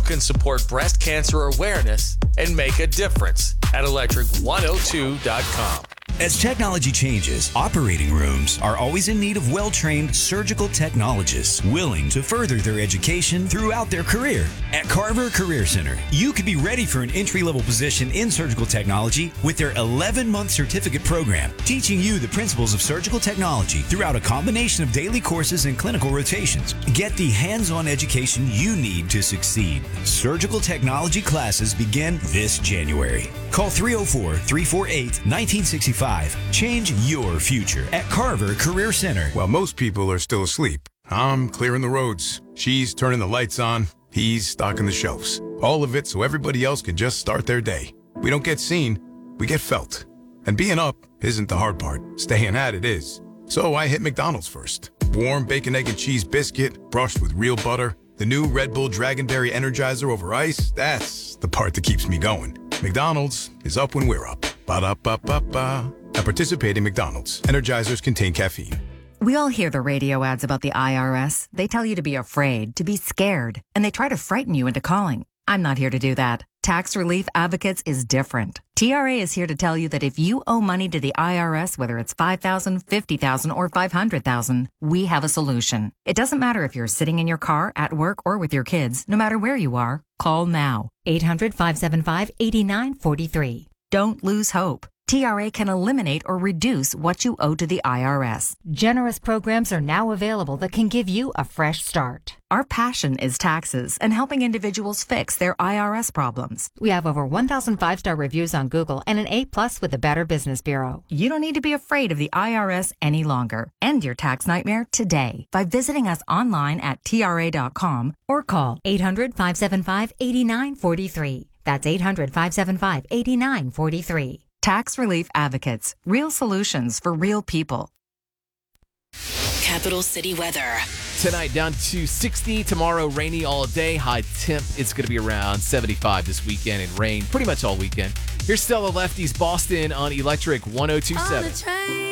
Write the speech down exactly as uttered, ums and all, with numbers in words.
can support breast cancer awareness and make a difference at electric one oh two dot com. As technology changes, operating rooms are always in need of well-trained surgical technologists willing to further their education throughout their career. At Carver Career Center, you could be ready for an entry-level position in surgical technology with their eleven-month certificate program, teaching you the principles of surgical technology throughout a combination of daily courses and clinical rotations. Get the hands-on education you need to succeed. Surgical technology classes begin this January. Call three oh four, three four eight, one nine six five. Change your future at Carver Career Center. While most people are still asleep, I'm clearing the roads. She's turning the lights on. He's stocking the shelves. All of it so everybody else can just start their day. We don't get seen, we get felt. And being up isn't the hard part. Staying at it is. So I hit McDonald's first. Warm bacon, egg, and cheese biscuit, brushed with real butter. The new Red Bull Dragonberry Energizer over ice. That's the part that keeps me going. McDonald's is up when we're up. Ba-da-ba-ba-ba. At participating McDonald's, Energizers contain caffeine. We all hear the radio ads about the I R S. They tell you to be afraid, to be scared, and they try to frighten you into calling. I'm not here to do that. Tax Relief Advocates is different. T R A is here to tell you that if you owe money to the I R S, whether it's five thousand dollars, fifty thousand dollars, or five hundred thousand dollars, we have a solution. It doesn't matter if you're sitting in your car, at work, or with your kids. No matter where you are, call now. eight hundred, five seven five, eight nine four three. Don't lose hope. T R A can eliminate or reduce what you owe to the I R S. Generous programs are now available that can give you a fresh start. Our passion is taxes and helping individuals fix their I R S problems. We have over one thousand five-star reviews on Google and an A plus with the Better Business Bureau. You don't need to be afraid of the I R S any longer. End your tax nightmare today by visiting us online at T R A dot com or call eight hundred, five seven five, eight nine four three. That's eight hundred, five seven five, eight nine four three. Tax Relief Advocates. Real solutions for real people. Capital City weather. Tonight down to sixty, tomorrow rainy all day, high temp. It's going to be around seventy-five this weekend and rain pretty much all weekend. Here's Stella Lefty's Boston on Electric one oh two point seven.